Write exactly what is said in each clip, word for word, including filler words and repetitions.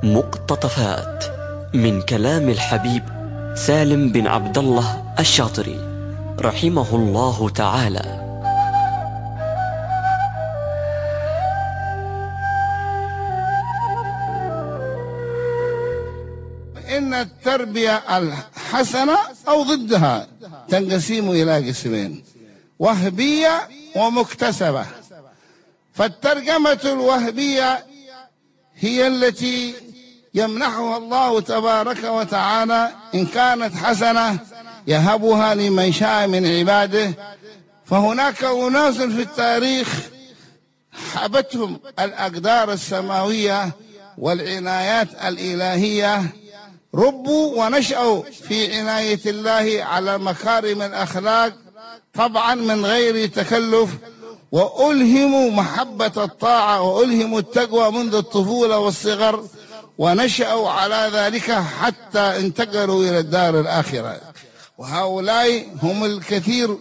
مقتطفات من كلام الحبيب سالم بن عبد الله الشاطري رحمه الله تعالى. إن التربية الحسنة أو ضدها تنقسم إلى قسمين: وهبية ومكتسبة. فالترجمة الوهبية هي التي يمنحها الله تبارك وتعالى، إن كانت حسنة يهبها لمن شاء من عباده. فهناك أناس في التاريخ حبتهم الأقدار السماوية والعنايات الإلهية، ربوا ونشأوا في عناية الله على مكارم الأخلاق، طبعا من غير تكلف، وألهموا محبة الطاعة وألهموا التقوى منذ الطفولة والصغر، ونشأوا على ذلك حتى انتقلوا إلى الدار الآخرة. وهؤلاء هم الكثير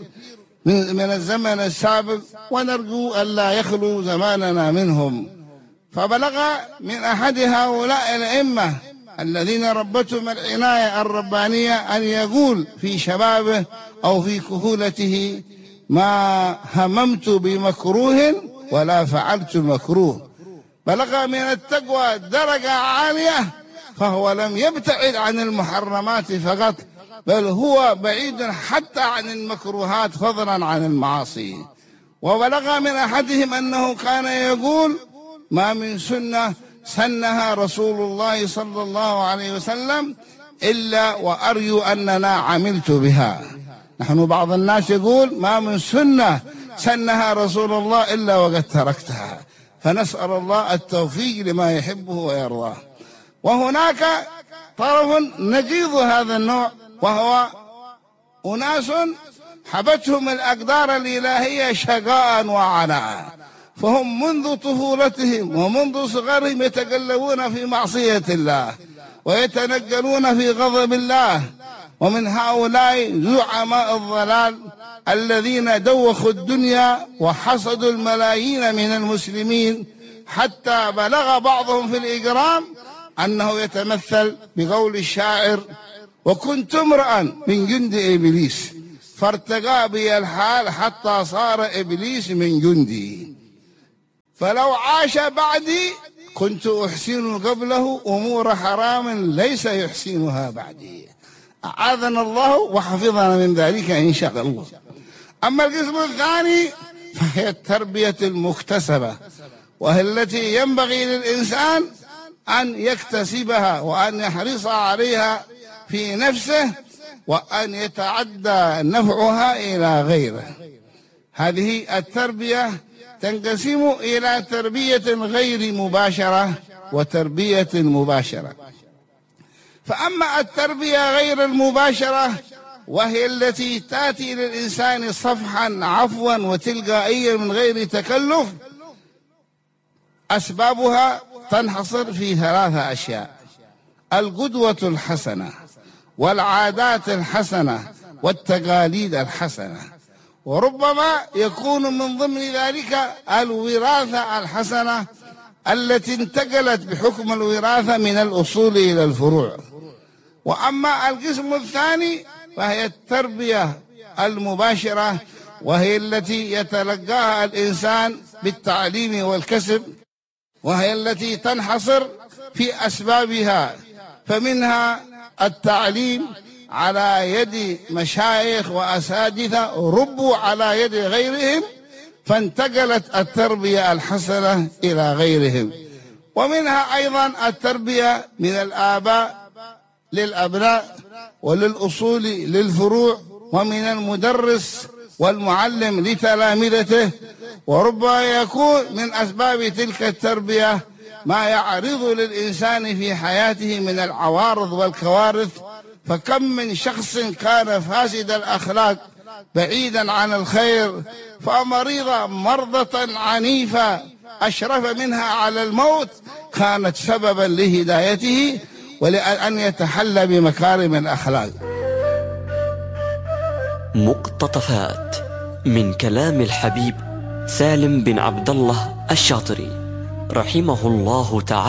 من الزمن السابق، ونرجو ألا يخلو زماننا منهم. فبلغ من أحد هؤلاء الأئمة الذين ربتهم العناية الربانية أن يقول في شبابه أو في كهولته: ما هممت بمكروه ولا فعلت المكروه. بلغ من التقوى درجة عالية، فهو لم يبتعد عن المحرمات فقط، بل هو بعيد حتى عن المكروهات فضلا عن المعاصي. وبلغ من أحدهم أنه كان يقول: ما من سنة سنها رسول الله صلى الله عليه وسلم إلا وأرجو أننا عملت بها. نحن بعض الناس يقول: ما من سنة سنها رسول الله إلا وقد تركتها. فنسأل الله التوفيق لما يحبه ويرضاه. وهناك طرف نقيض هذا النوع، وهو أناس حبتهم الأقدار الإلهية شقاء وعناء، فهم منذ طفولتهم ومنذ صغرهم يتقلبون في معصية الله ويتنقلون في غضب الله. ومن هؤلاء زعماء الضلال الذين دوخوا الدنيا وحصدوا الملايين من المسلمين، حتى بلغ بعضهم في الإجرام أنه يتمثل بقول الشاعر: وكنت امرأ من جند إبليس فارتقى بي الحال حتى صار إبليس من جندي، فلو عاش بعدي كنت أحسن قبله أمور حرام ليس يحسنها بعدي. أعاذنا الله وحفظنا من ذلك إن شاء الله. أما القسم الثاني فهي التربية المكتسبة، وهي التي ينبغي للإنسان أن يكتسبها وأن يحرص عليها في نفسه، وأن يتعدى نفعها إلى غيره. هذه التربية تنقسم إلى تربية غير مباشرة وتربية مباشرة. فأما التربية غير المباشرة وهي التي تأتي للإنسان صفحا عفوا وتلقائيا من غير تكلف، أسبابها تنحصر في ثلاثة أشياء: القدوة الحسنة، والعادات الحسنة، والتقاليد الحسنة. وربما يكون من ضمن ذلك الوراثة الحسنة التي انتقلت بحكم الوراثة من الأصول إلى الفروع. وأما القسم الثاني فهي التربية المباشرة، وهي التي يتلقاها الإنسان بالتعليم والكسب، وهي التي تنحصر في أسبابها. فمنها التعليم على يد مشايخ وأساتذة ربوا على يد غيرهم، فانتقلت التربية الحسنة إلى غيرهم. ومنها أيضا التربية من الآباء للأبناء، وللأصول للفروع، ومن المدرس والمعلم لتلامذته. وربما يكون من أسباب تلك التربية ما يعرض للإنسان في حياته من العوارض والكوارث. فكم من شخص كان فاسد الأخلاق بعيدا عن الخير، فمريضة مرضة عنيفة أشرف منها على الموت كانت سببا لهدايته ولأن يتحلى بمكارم الأخلاق. مقتطفات من كلام الحبيب سالم بن عبد الله الشاطري رحمه الله تعالى.